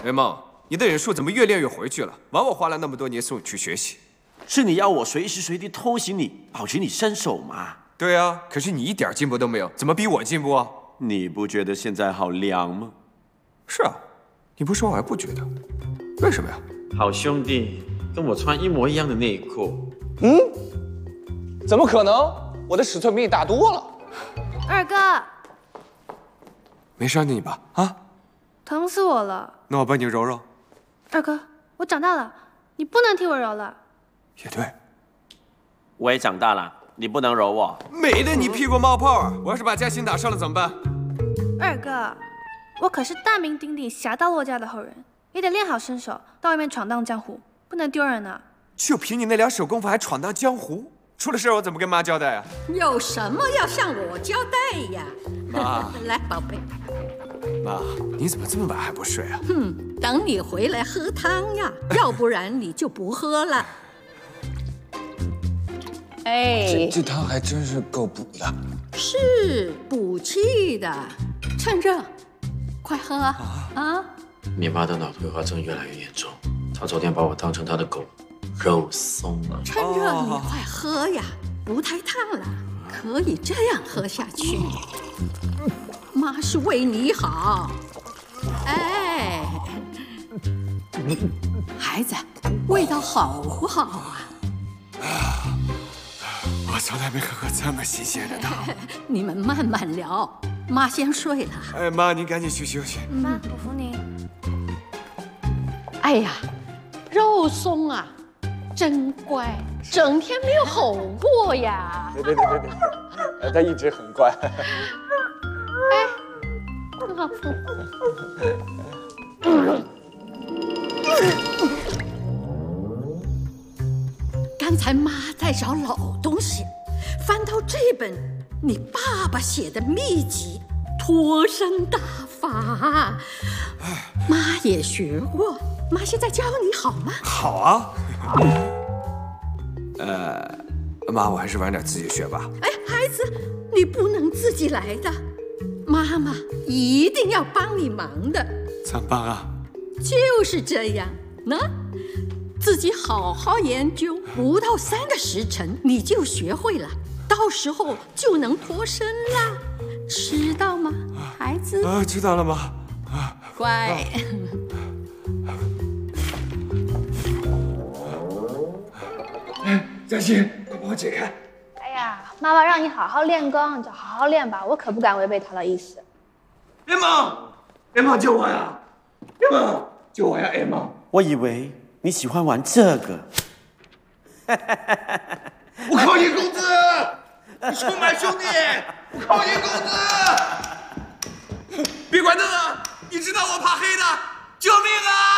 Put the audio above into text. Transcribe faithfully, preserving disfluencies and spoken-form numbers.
雷梦，你的忍术怎么越练越回去了？枉我花了那么多年送你去学习。 是你要我随时随地偷袭你，保持你身手嘛？ 对啊，可是你一点进步都没有，怎么比我进步啊？ 你不觉得现在好凉吗？ 是啊，你不说我还不觉得。为什么呀？ 好兄弟，跟我穿一模一样的内裤。 嗯？怎么可能？我的尺寸比你大多了。 二哥， 没伤着你吧？啊？ 疼死我了。 那我帮你揉揉。 二哥，我长大了，你不能替我揉了。 也对。 我也长大了，你不能揉我。 美的你屁股冒泡啊！我要是把嘉欣打伤了怎么办？ 二哥，我可是大名鼎鼎侠盗洛家的后人，也得练好身手，到外面闯荡江湖，不能丢人啊。 就凭你那两手功夫还闯荡江湖？出了事我怎么跟妈交代啊？ 有什么要向我交代呀？ 妈， 来，宝贝。 妈，你怎么这么晚还不睡啊？ 哼，等你回来喝汤呀，要不然你就不喝了。哎， 这这汤还真是够补的。 是补气的，趁热，快喝啊！啊！ 你妈的脑退化症越来越严重，她昨天把我当成她的狗，肉松了。 趁热你快喝呀，不太烫了，可以这样喝下去。妈是为你好。哎，孩子，味道好不好啊？ 我从来没喝过这么新鲜的汤。 你们慢慢聊，妈先睡了。 哎，妈，您赶紧去休息。 妈，我扶您。 哎呀，肉松啊，真乖，整天没有吼过呀。 对对对对对，他一直很乖。 哎， 刚才妈在找老东西，翻到这本你爸爸写的秘籍《脱身大法》，妈也学过，妈现在教你好吗？ 好啊。呃，妈，我还是晚点自己学吧。 哎，孩子，你不能自己来的，妈妈一定要帮你忙的。 怎么办啊？ 就是这样，那自己好好研究，不到三个时辰你就学会了，到时候就能脱身啦，知道吗，孩子？ 啊，知道了妈。 啊，乖。 哎，嘉欣，快帮我解开。 哎呀，妈妈让你好好练功，你就好好练吧，我可不敢违背她的意思。 联盟，联盟救我呀！联盟救我呀！联盟， 我以为你喜欢玩这个。 我靠你工资！你出卖兄弟！我靠你工资！别管他了，你知道我怕黑的，救命啊！